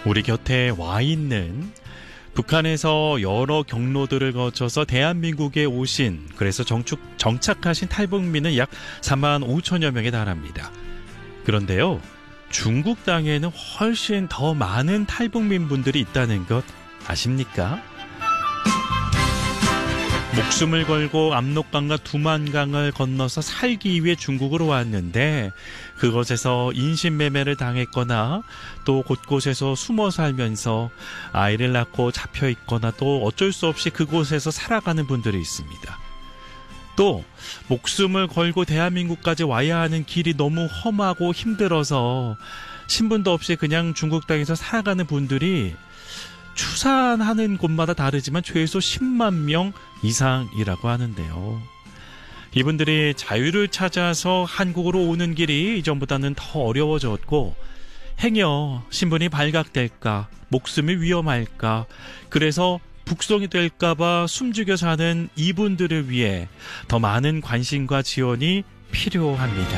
우리 곁에 와 있는 북한에서 여러 경로들을 거쳐서 대한민국에 오신, 그래서 정착하신 탈북민은 약 4만 5천여 명에 달합니다. 그런데요, 중국 땅에는 훨씬 더 많은 탈북민 분들이 있다는 것 아십니까? 목숨을 걸고 압록강과 두만강을 건너서 살기 위해 중국으로 왔는데, 그것에서 인신매매를 당했거나 또 곳곳에서 숨어 살면서 아이를 낳고 잡혀 있거나 또 어쩔 수 없이 그곳에서 살아가는 분들이 있습니다. 또 목숨을 걸고 대한민국까지 와야 하는 길이 너무 험하고 힘들어서 신분도 없이 그냥 중국 땅에서 살아가는 분들이 추산하는 곳마다 다르지만 최소 10만 명 이상이라고 하는데요. 이분들이 자유를 찾아서 한국으로 오는 길이 이전보다는 더 어려워졌고, 행여 신분이 발각될까, 목숨이 위험할까, 그래서 북송이 될까봐 숨죽여 사는 이분들을 위해 더 많은 관심과 지원이 필요합니다.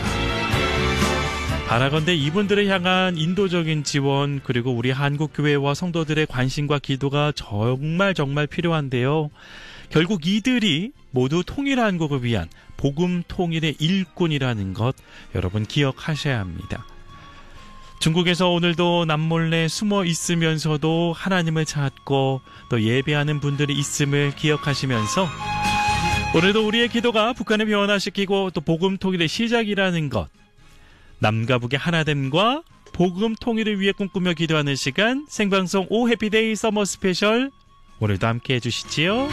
바라건대 이분들을 향한 인도적인 지원, 그리고 우리 한국교회와 성도들의 관심과 기도가 정말 필요한데요. 결국 이들이 모두 통일한국을 위한 복음 통일의 일꾼이라는 것 여러분 기억하셔야 합니다. 중국에서 오늘도 남몰래 숨어 있으면서도 하나님을 찾고 또 예배하는 분들이 있음을 기억하시면서, 오늘도 우리의 기도가 북한을 변화시키고 또 복음 통일의 시작이라는 것, 남과 북의 하나됨과 복음 통일을 위해 꿈꾸며 기도하는 시간, 생방송 오 해피데이 서머 스페셜, 오늘도 함께 해주시지요.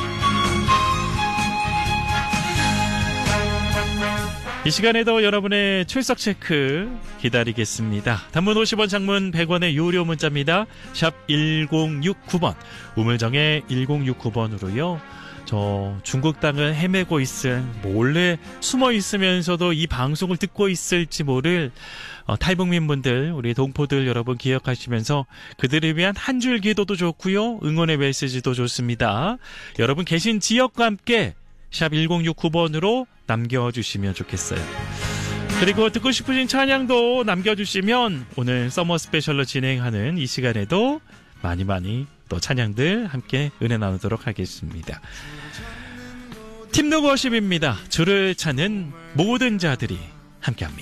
이 시간에도 여러분의 출석 체크 기다리겠습니다. 단문 50원, 장문 100원의 유료 문자입니다. 샵 1069번, 우물정에 1069번으로요. 저 중국 땅을 헤매고 있을, 몰래 숨어 있으면서도 이 방송을 듣고 있을지 모를 탈북민분들, 우리 동포들 여러분 기억하시면서 그들을 위한 한 줄 기도도 좋고요, 응원의 메시지도 좋습니다. 여러분 계신 지역과 함께 샵 1069번으로 남겨주시면 좋겠어요. 그리고 듣고 싶으신 찬양도 남겨주시면 오늘 서머 스페셜로 진행하는 이 시간에도 많이 또 찬양들 함께 은혜 나누도록 하겠습니다. 팀 누구십입니다. 주를 찾는 모든 자들이 함께합니다.